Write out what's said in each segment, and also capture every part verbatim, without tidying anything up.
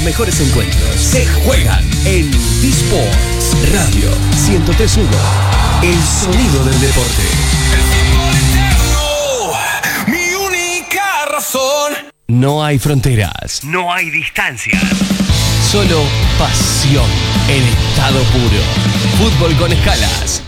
Los mejores encuentros se juegan en T-Sports Radio ciento tres punto uno. El sonido del deporte. El fútbol eterno, mi única razón. No hay fronteras. No hay distancias. Solo pasión en estado puro. Fútbol con escalas.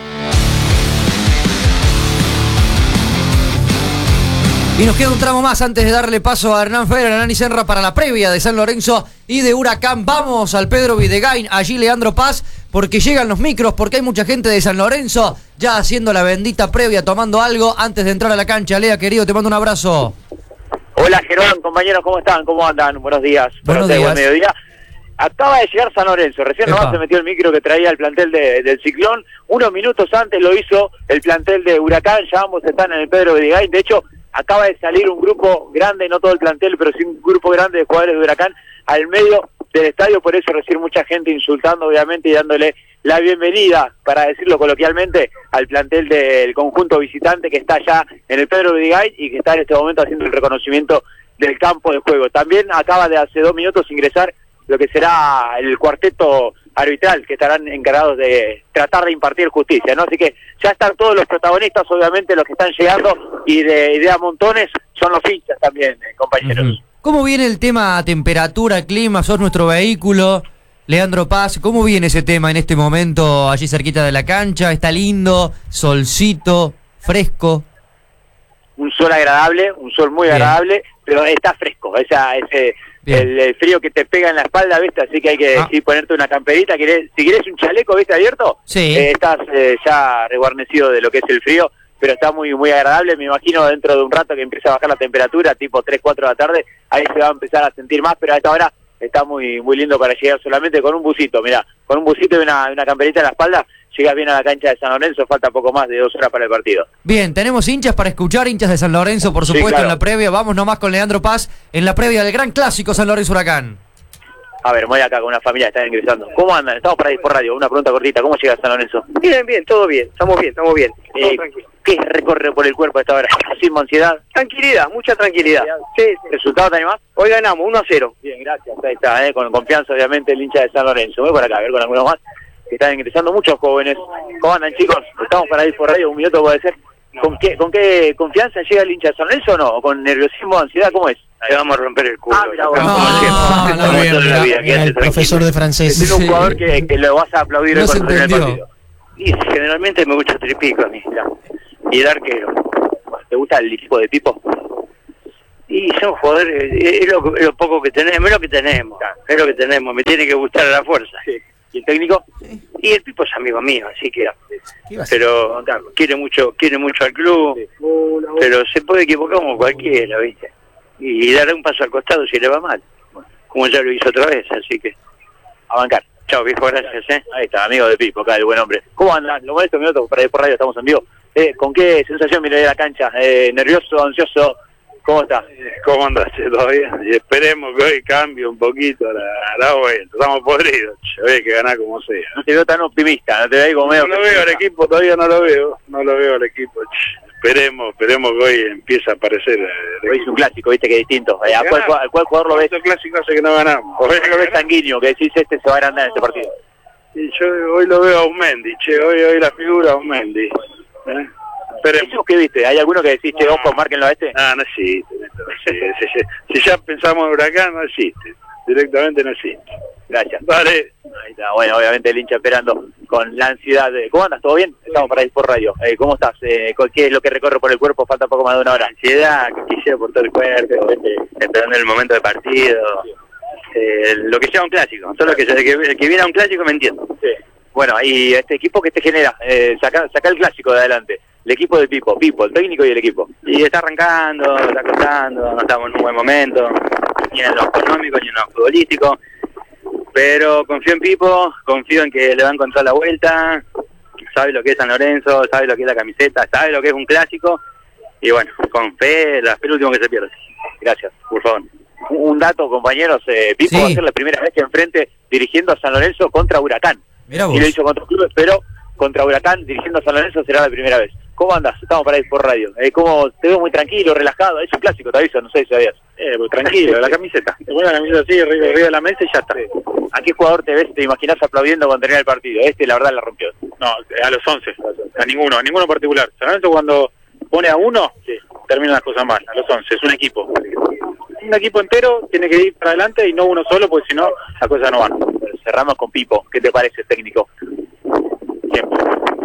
Y nos queda un tramo más antes de darle paso a Hernán Federer, a Nani Senra para la previa de San Lorenzo y de Huracán. Vamos al Pedro Videgain, allí Leandro Paz, porque llegan los micros, porque hay mucha gente de San Lorenzo ya haciendo la bendita previa, tomando algo antes de entrar a la cancha. Lea, querido, te mando un abrazo. Hola, Gerón, compañeros, ¿cómo están? ¿Cómo andan? Buenos días. Buenos días. días. Buen mediodía. Acaba de llegar San Lorenzo, recién Epa. nomás se metió el micro que traía el plantel de, del Ciclón. Unos minutos antes lo hizo el plantel de Huracán, ya ambos están en el Pedro Videgain. De hecho, acaba de salir un grupo grande, no todo el plantel, pero sí un grupo grande de jugadores de Huracán al medio del estadio, por eso recién mucha gente insultando, obviamente, y dándole la bienvenida, para decirlo coloquialmente, al plantel del conjunto visitante que está allá en el Pedro Videgain y que está en este momento haciendo el reconocimiento del campo de juego. También acaba de hace dos minutos ingresar lo que será el cuarteto arbitral, que estarán encargados de tratar de impartir justicia, ¿no? Así que ya están todos los protagonistas, obviamente, los que están llegando, y de, y de a montones son los hinchas también, eh, compañeros. Uh-huh. ¿Cómo viene el tema temperatura, clima? Sos nuestro vehículo, Leandro Paz. ¿Cómo viene ese tema en este momento allí cerquita de la cancha? ¿Está lindo? ¿Solcito? ¿Fresco? Un sol agradable, un sol muy Bien. agradable, pero está fresco, o sea, ese... Bien. El, el frío que te pega en la espalda, ¿viste? Así que hay que Ah. sí, ponerte una camperita. ¿Querés, si querés un chaleco, ¿viste? Abierto, Sí. eh, estás eh, ya reguarnecido de lo que es el frío, pero está muy muy agradable. Me imagino dentro de un rato que empieza a bajar la temperatura, tipo tres, cuatro de la tarde, ahí se va a empezar a sentir más, pero a esta hora está muy muy lindo para llegar solamente con un busito. Mirá, con un busito y una, una camperita en la espalda, llegas bien a la cancha de San Lorenzo. Falta poco más de dos horas para el partido. Bien, tenemos hinchas para escuchar, hinchas de San Lorenzo, por Sí, supuesto, claro. en la previa. Vamos nomás con Leandro Paz en la previa del gran clásico San Lorenzo Huracán. A ver, voy acá con una familia que están ingresando. ¿Cómo andan? Estamos por ahí por radio. Una pregunta cortita. ¿Cómo llega San Lorenzo? Bien, bien, todo bien, estamos bien, estamos bien. Todo Eh, tranquilo. ¿Qué recorre por el cuerpo a esta hora? ¿Sin ansiedad? Tranquilidad, mucha tranquilidad. Sí, sí. ¿Resultado también más? Hoy ganamos, uno a cero. Bien, gracias. Ahí está, ¿eh? Con confianza, obviamente, el hincha de San Lorenzo. Voy por acá, a ver con algunos más. Que están ingresando muchos jóvenes. ¿Cómo andan, chicos? Estamos para ir por radio. Un minuto puede ser. ¿Con qué, ¿Con qué confianza llega el hincha de San Lorenzo o no? ¿O con nerviosismo, ansiedad? ¿Cómo es? Ahí vamos a romper el culo. Ah, mirá vos. Como No, siempre. no, Como bien, toda la mirá, vida, mirá, quédate el tranquilo. profesor de francés. Es un jugador que, que lo vas a aplaudir No hoy se cuando termine el entendió. partido. Y generalmente me gusta Tripico a mí. Y el arquero. ¿Te gusta el equipo de Pipo? Y son jugadores, es es lo, es lo poco que tenemos, es lo que tenemos. Es lo que tenemos, me tiene que gustar a la fuerza. ¿Y el técnico? Y el Pipo es amigo mío, así que... ¿Qué iba a hacer? Pero quiere mucho quiere mucho al club, pero se puede equivocar como cualquiera, ¿viste? Y darle un paso al costado si le va mal, como ya lo hizo otra vez, así que A bancar. chao viejo, gracias, ¿eh? Ahí está, amigo de Pipo, acá el buen hombre. ¿Cómo andan? Lo molesto un minuto, por ahí por radio estamos en vivo. Eh, ¿Con qué sensación viene de la cancha? Eh, ¿Nervioso, ansioso? ¿Cómo está? ¿Cómo andas? ¿Todo bien? Y esperemos que hoy cambie un poquito la, la vuelta. Estamos podridos, che. Hoy hay que ganar como sea. No te veo tan optimista, no te veo como medio... No lo veo al equipo, todavía no lo veo. No lo veo al equipo, che. Esperemos, esperemos que hoy empiece a aparecer. eh, Hoy es un clásico, viste, que es distinto. Eh, ¿a, cuál, ¿A cuál jugador lo ves? Este clásico hace que no ganamos. ¿O ves, lo ves sanguíneo, que decís este se va a agrandar en este partido? Y yo hoy lo veo a Aumendi, che. Hoy, hoy la figura a Aumendi. ¿Eh? Esperemos. ¿Esos que viste? ¿Hay alguno que decís, che, ojo, márquenlo a este? Ah, no existe. No existe. Si, si- si ya pensamos en Huracán, no existe. Directamente no existe. Gracias. Vale. Ahí está, bueno, obviamente el hincha esperando con la ansiedad. De... ¿Cómo andas? ¿Todo bien? Estamos para ir por radio. Eh, ¿Cómo estás? Eh, ¿Qué es lo que recorre por el cuerpo? Falta poco más de una hora. Ansiedad, que quisiera por todo el cuerpo, ¿viste? Esperando el momento de partido, eh, lo que sea un clásico, solo que, que, el que viene a un clásico me entiendo. Sí. Bueno, y este equipo que te genera, eh, saca, saca el clásico de adelante. El equipo de Pipo, Pipo, el técnico y el equipo. Y está arrancando, está costando, no estamos en un buen momento, ni en lo económico ni en lo futbolístico, pero confío en Pipo, confío en que le va a encontrar la vuelta, sabe lo que es San Lorenzo, sabe lo que es la camiseta, sabe lo que es un clásico, y bueno, con fe, la fe es lo último que se pierde. Gracias. Por favor. Un dato, compañeros, eh, Pipo Sí. va a ser la primera vez que enfrente dirigiendo a San Lorenzo contra Huracán. Mirá vos. Y lo hizo contra clubes, pero contra Huracán, dirigiendo a San Lorenzo, será la primera vez. ¿Cómo andás? Estamos para ir por radio. Eh, ¿cómo te veo muy tranquilo, relajado? Es un clásico, te aviso, no sé si sabías. Eh, pues tranquilo, la camiseta. Te pones la camiseta así, arriba, arriba de la mesa y ya está. ¿A qué jugador te ves, te imaginás aplaudiendo cuando termina el partido? Este, la verdad, la rompió. No, a los once, a ninguno, a ninguno en particular. San Lorenzo cuando pone a uno, sí, terminan las cosas mal, a los once, es un equipo. Un equipo entero tiene que ir para adelante y no uno solo, porque si no, las cosas no van. Cerramos con Pipo, ¿qué te parece, técnico? Tiempo.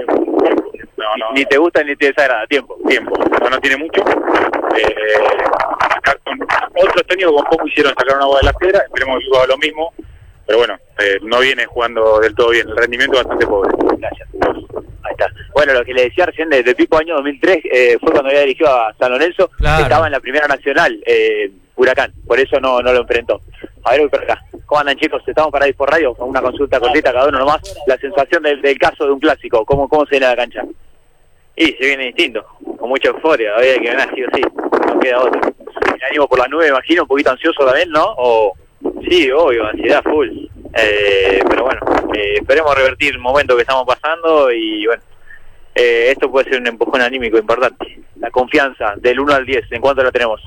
No, no, ni, ni te gusta ni te desagrada, tiempo. Tiempo, no, no tiene mucho. Eh, acá con otros técnicos con poco hicieron sacar una agua de la piedra, esperemos que haga lo mismo, pero bueno, eh, no viene jugando del todo bien, el rendimiento es bastante pobre. Gracias. Ahí está. Bueno, lo que le decía recién de, de Pipo, año dos mil tres, eh, fue cuando había dirigido a San Lorenzo, claro. Estaba en la Primera Nacional, eh, Huracán, por eso no, no lo enfrentó. A ver, voy por acá. ¿Cómo andan, chicos? Estamos para ir por radio, con una consulta cortita cada uno nomás. La sensación del, del caso de un clásico, ¿cómo, cómo se viene a la cancha? Y se viene distinto, con mucha euforia, había que ganar sí o sí, no queda otro. El ánimo por las nubes, imagino, un poquito ansioso también, ¿no? O... Sí, obvio, ansiedad full, eh, pero bueno, eh, esperemos revertir el momento que estamos pasando y bueno, eh, esto puede ser un empujón anímico importante. La confianza, del uno al diez, ¿en cuánto la tenemos?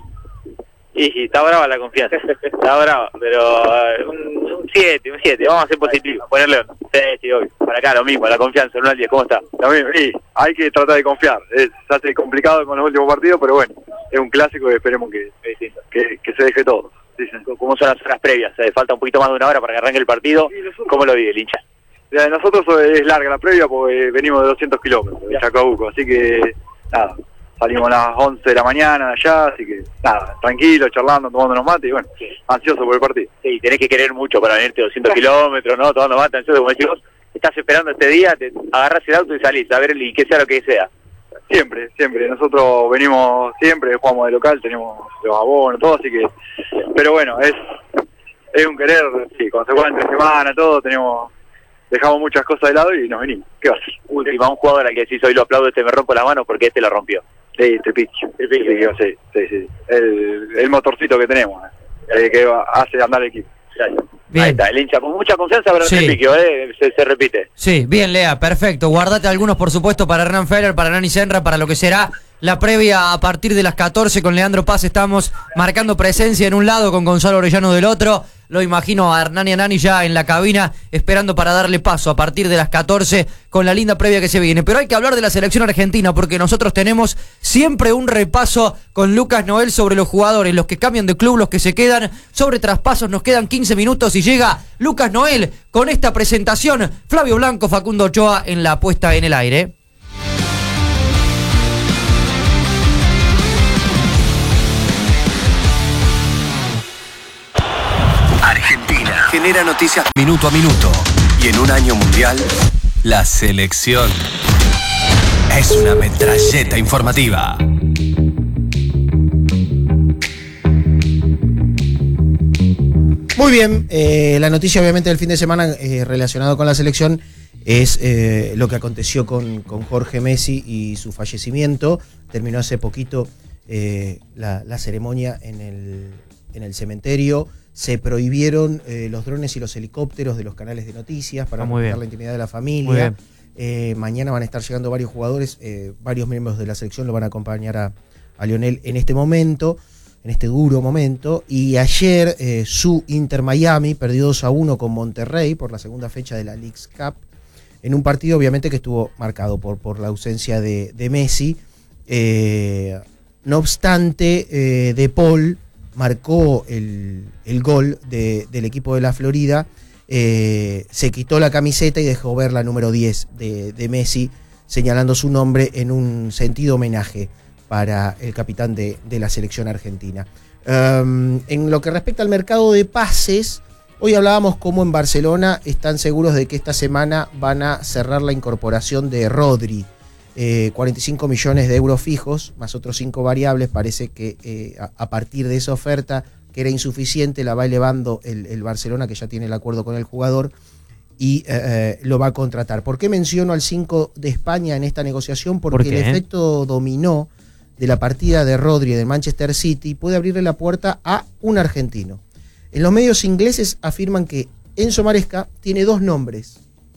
Y sí, está brava la confianza, está brava, pero uh, un siete, un siete, vamos a ser positivos, ponerle uno. Sí, sí, obvio. Para acá lo mismo, la confianza, del uno al diez, ¿cómo está? Lo mismo, sí, hay que tratar de confiar, es, se hace complicado con los últimos partidos, pero bueno, es un clásico y esperemos que, que, que se deje todo. Sí, sí. ¿Cómo son las horas previas? ¿Eh? Falta un poquito más de una hora para que arranque el partido. ¿Cómo lo vive el hincha? De nosotros es larga la previa porque venimos de doscientos kilómetros de Chacabuco, así que nada, salimos a las once de la mañana de allá, así que nada, tranquilo, charlando, tomándonos mate y bueno, sí. Ansioso por el partido. Sí, tenés que querer mucho para venirte doscientos kilómetros, ¿no? Tomando mate, ansioso, como decís vos, estás esperando este día, te agarrás el auto y salís, a ver y que sea lo que sea. Siempre, siempre, nosotros venimos siempre, jugamos de local, tenemos los abonos, todo, así que, pero bueno, es es un querer, sí, cuando se juega entre semana, todo, tenemos... Dejamos muchas cosas de lado y nos venimos. ¿Qué va a hacer? Última, un jugador al que decís hoy lo aplaudo, este me rompo la mano porque este la rompió. Sí, Tripiquio. Tripiquio, sí, sí, sí. El, el motorcito que tenemos, el que hace andar el equipo. Bien. Ahí está, el hincha con mucha confianza, pero sí. Tripiquio, eh, se, se repite. Sí, bien, Lea, perfecto. Guardate algunos, por supuesto, para Hernán Feller, para Nani Senra, para lo que será la previa a partir de las catorce con Leandro Paz. Estamos marcando presencia en un lado con Gonzalo Orellano del otro. Lo imagino a Hernán y a Nani ya en la cabina esperando para darle paso a partir de las catorce con la linda previa que se viene. Pero hay que hablar de la selección argentina porque nosotros tenemos siempre un repaso con Lucas Noel sobre los jugadores, los que cambian de club, los que se quedan. Sobre traspasos nos quedan quince minutos y llega Lucas Noel con esta presentación. Flavio Blanco, Facundo Ochoa en la puesta en el aire. Argentina genera noticias minuto a minuto y en un año mundial, la selección es una metralleta informativa. Muy bien, eh, la noticia obviamente del fin de semana eh, relacionado con la selección es eh, lo que aconteció con, con Jorge Messi y su fallecimiento. Terminó hace poquito eh, la, la ceremonia en el, en el cementerio. Se prohibieron eh, los drones y los helicópteros de los canales de noticias para respetar la intimidad de la familia. Eh, mañana van a estar llegando varios jugadores, eh, varios miembros de la selección lo van a acompañar a, a Lionel en este momento, en este duro momento. Y ayer eh, su Inter Miami perdió dos a uno con Monterrey por la segunda fecha de la Leagues Cup, en un partido obviamente que estuvo marcado por, por la ausencia de, de Messi. Eh, no obstante, eh, De Paul marcó el, el gol de, del equipo de la Florida, eh, se quitó la camiseta y dejó ver la número diez de, de Messi, señalando su nombre en un sentido homenaje para el capitán de, de la selección argentina. Um, en lo que respecta al mercado de pases, hoy hablábamos cómo en Barcelona están seguros de que esta semana van a cerrar la incorporación de Rodri. Eh, cuarenta y cinco millones de euros fijos, más otros cinco variables. Parece que eh, a, a partir de esa oferta, que era insuficiente, la va elevando el, el Barcelona, que ya tiene el acuerdo con el jugador, y eh, lo va a contratar. ¿Por qué menciono al cinco de España en esta negociación? Porque ¿Por el efecto dominó de la partida de Rodri del Manchester City puede abrirle la puerta a un argentino. En los medios ingleses afirman que Enzo Maresca tiene dos nombres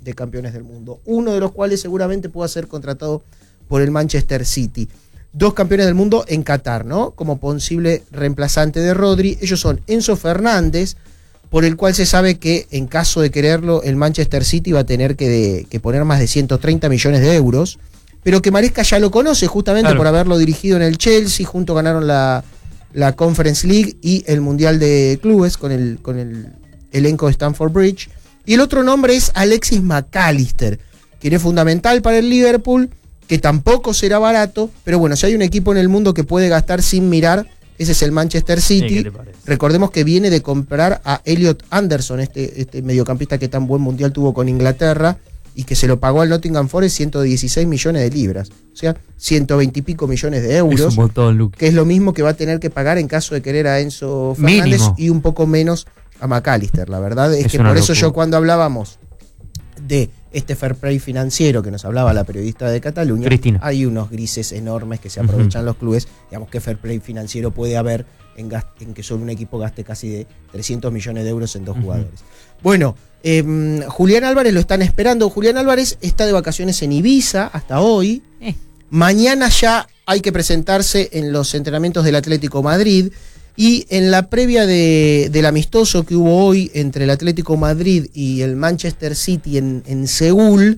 de campeones del mundo, uno de los cuales seguramente pueda ser contratado por el Manchester City. Dos campeones del mundo en Qatar, ¿no? Como posible reemplazante de Rodri. Ellos son Enzo Fernández, por el cual se sabe que en caso de quererlo el Manchester City va a tener que, de, que poner más de ciento treinta millones de euros, pero que Maresca ya lo conoce justamente claro. por haberlo dirigido en el Chelsea, juntos ganaron la, la Conference League y el Mundial de Clubes con el, con el elenco de Stamford Bridge. Y el otro nombre es Alexis McAllister, quien es fundamental para el Liverpool, que tampoco será barato, pero bueno, si hay un equipo en el mundo que puede gastar sin mirar, ese es el Manchester City. Sí, recordemos que viene de comprar a Elliot Anderson, este, este mediocampista que tan buen mundial tuvo con Inglaterra y que se lo pagó al Nottingham Forest ciento dieciséis millones de libras, o sea, ciento veinte y pico millones de euros, es un montón, Luke. Que es lo mismo que va a tener que pagar en caso de querer a Enzo Fernández Mínimo. Y un poco menos a McAllister. La verdad es, es que por eso locura. Yo cuando hablábamos de este fair play financiero que nos hablaba la periodista de Cataluña, Cristina. Hay unos grises enormes que se aprovechan uh-huh. los clubes. Digamos, ¿qué fair play financiero puede haber en, gast- en que solo un equipo gaste casi de trescientos millones de euros en dos uh-huh. jugadores? Bueno, eh, Julián Álvarez lo están esperando. Julián Álvarez está de vacaciones en Ibiza hasta hoy. Eh. Mañana ya hay que presentarse en los entrenamientos del Atlético Madrid. Y en la previa de, del amistoso que hubo hoy entre el Atlético Madrid y el Manchester City en, en Seúl,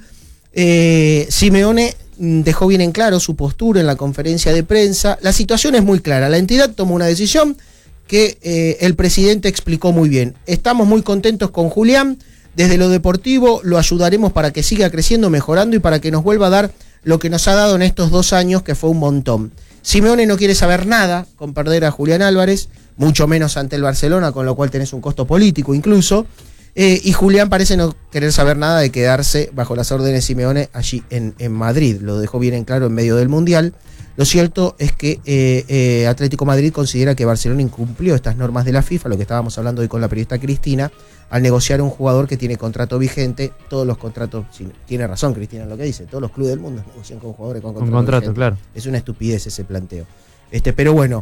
eh, Simeone dejó bien en claro su postura en la conferencia de prensa. La situación es muy clara. La entidad tomó una decisión que eh, el presidente explicó muy bien. Estamos muy contentos con Julián. Desde lo deportivo lo ayudaremos para que siga creciendo, mejorando y para que nos vuelva a dar lo que nos ha dado en estos dos años, que fue un montón. Simeone no quiere saber nada con perder a Julián Álvarez, mucho menos ante el Barcelona, con lo cual tenés un costo político incluso, eh, y Julián parece no querer saber nada de quedarse bajo las órdenes de Simeone allí en, en Madrid, lo dejó bien en claro en medio del Mundial. Lo cierto es que eh, eh, Atlético Madrid considera que Barcelona incumplió estas normas de la FIFA, lo que estábamos hablando hoy con la periodista Cristina, al negociar un jugador que tiene contrato vigente. Todos los contratos, tiene razón Cristina en lo que dice, todos los clubes del mundo negocian con jugadores con contrato, contrato vigente. Claro. Es una estupidez ese planteo. Este, pero bueno,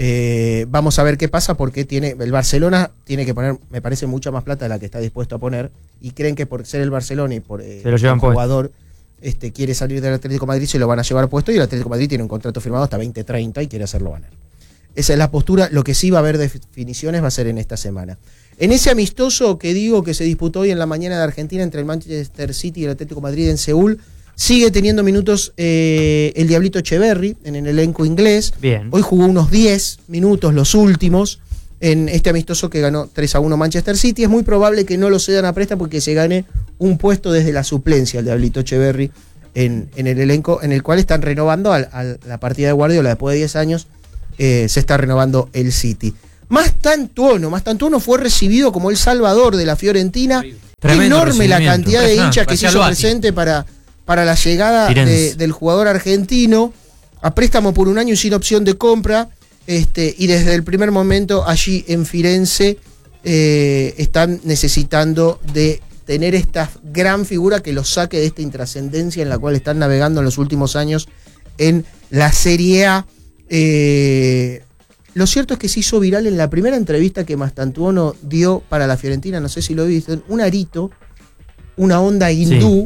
eh, vamos a ver qué pasa, porque tiene el Barcelona tiene que poner, me parece, mucha más plata de la que está dispuesto a poner, y creen que por ser el Barcelona y por eh, el jugador este, quiere salir del Atlético de Madrid, se lo van a llevar puesto, y el Atlético de Madrid tiene un contrato firmado hasta veinte treinta y quiere hacerlo ganar. Esa es la postura. Lo que sí va a haber definiciones va a ser en esta semana. En ese amistoso que digo que se disputó hoy en la mañana de Argentina entre el Manchester City y el Atlético de Madrid en Seúl, sigue teniendo minutos eh, el Diablito Echeverri en el elenco inglés. Bien. Hoy jugó unos diez minutos, los últimos, en este amistoso que ganó tres a uno Manchester City. Es muy probable que no lo cedan a préstamo porque se gane un puesto desde la suplencia el Diablito Echeverri en, en el elenco, en el cual están renovando a, a la partida de Guardiola después de diez años. Eh, se está renovando el City. Mastantuono, Mastantuono fue recibido como el salvador de la Fiorentina. Tremendo. Enorme la cantidad de hinchas que se hizo presente para, para la llegada de, del jugador argentino, a préstamo por un año y sin opción de compra. Este, y desde el primer momento allí en Firenze eh, están necesitando de tener esta gran figura que los saque de esta intrascendencia en la cual están navegando en los últimos años en la Serie A. Eh, lo cierto es que se hizo viral en la primera entrevista que Mastantuono dio para la Fiorentina, no sé si lo viste, un arito, una onda hindú,